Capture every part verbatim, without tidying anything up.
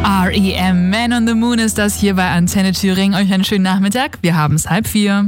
R E M, Man on the Moon ist das hier bei Antenne Thüringen. Euch einen schönen Nachmittag. Wir haben es halb vier.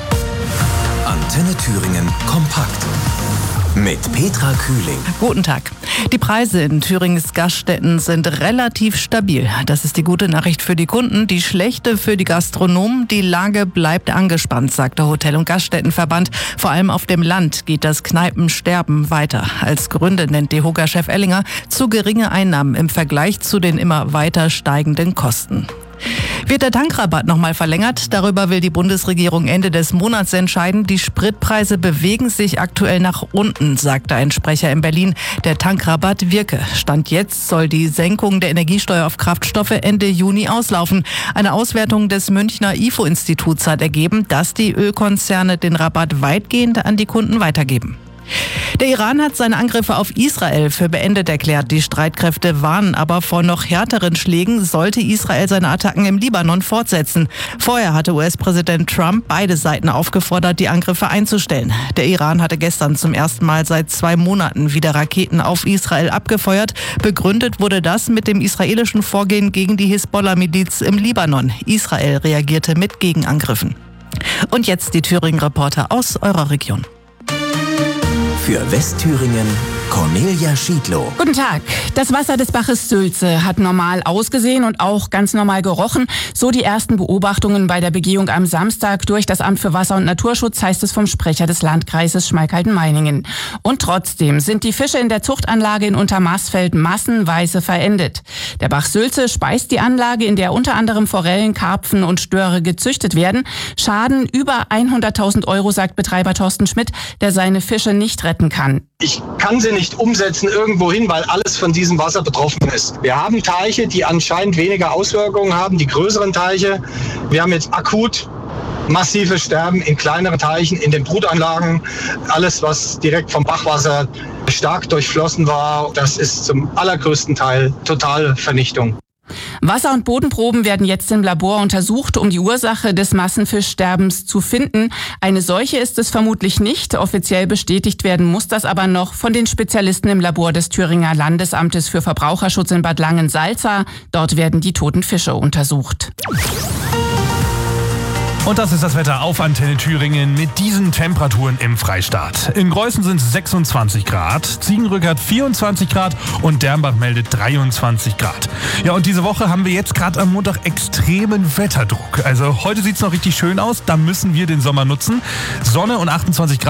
Antenne Thüringen kompakt mit Petra Kühling. Guten Tag. Die Preise in Thüringens Gaststätten sind relativ stabil. Das ist die gute Nachricht für die Kunden, die schlechte für die Gastronomen. Die Lage bleibt angespannt, sagt der Hotel- und Gaststättenverband. Vor allem auf dem Land geht das Kneipensterben weiter. Als Gründe nennt D E H O G-Chef Ellinger zu geringe Einnahmen im Vergleich zu den immer weiter steigenden Kosten. Wird der Tankrabatt nochmal verlängert? Darüber will die Bundesregierung Ende des Monats entscheiden. Die Spritpreise bewegen sich aktuell nach unten, sagte ein Sprecher in Berlin. Der Tankrabatt wirke. Stand jetzt soll die Senkung der Energiesteuer auf Kraftstoffe Ende Juni auslaufen. Eine Auswertung des Münchner I F O-Instituts hat ergeben, dass die Ölkonzerne den Rabatt weitgehend an die Kunden weitergeben. Der Iran hat seine Angriffe auf Israel für beendet erklärt. Die Streitkräfte warnen aber vor noch härteren Schlägen, sollte Israel seine Attacken im Libanon fortsetzen. Vorher hatte U S-Präsident Trump beide Seiten aufgefordert, die Angriffe einzustellen. Der Iran hatte gestern zum ersten Mal seit zwei Monaten wieder Raketen auf Israel abgefeuert. Begründet wurde das mit dem israelischen Vorgehen gegen die Hisbollah-Miliz im Libanon. Israel reagierte mit Gegenangriffen. Und jetzt die Thüringen-Reporter aus eurer Region. Für Westthüringen Cornelia Schiedlow. Guten Tag. Das Wasser des Baches Sülze hat normal ausgesehen und auch ganz normal gerochen. So die ersten Beobachtungen bei der Begehung am Samstag durch das Amt für Wasser- und Naturschutz, heißt es vom Sprecher des Landkreises Schmalkalden-Meiningen. Und trotzdem sind die Fische in der Zuchtanlage in Untermaßfeld massenweise verendet. Der Bach Sülze speist die Anlage, in der unter anderem Forellen, Karpfen und Störe gezüchtet werden. Schaden über hunderttausend Euro, sagt Betreiber Thorsten Schmidt, der seine Fische nicht retten kann. Ich kann sie nicht umsetzen irgendwo hin, weil alles von diesem Wasser betroffen ist. Wir haben Teiche, die anscheinend weniger Auswirkungen haben, die größeren Teiche. Wir haben jetzt akut massive Sterben in kleineren Teichen, in den Brutanlagen. Alles, was direkt vom Bachwasser stark durchflossen war, das ist zum allergrößten Teil totale Vernichtung. Wasser- und Bodenproben werden jetzt im Labor untersucht, um die Ursache des Massenfischsterbens zu finden. Eine Seuche ist es vermutlich nicht. Offiziell bestätigt werden muss das aber noch von den Spezialisten im Labor des Thüringer Landesamtes für Verbraucherschutz in Bad Langensalza. Dort werden die toten Fische untersucht. Und das ist das Wetter auf Antenne Thüringen mit diesen Temperaturen im Freistaat. In Greußen sind es sechsundzwanzig Grad, Ziegenrückert vierundzwanzig Grad und Dernbach meldet dreiundzwanzig Grad. Ja, und diese Woche haben wir jetzt gerade am Montag extremen Wetterdruck. Also heute sieht es noch richtig schön aus, da müssen wir den Sommer nutzen. Sonne und achtundzwanzig Grad.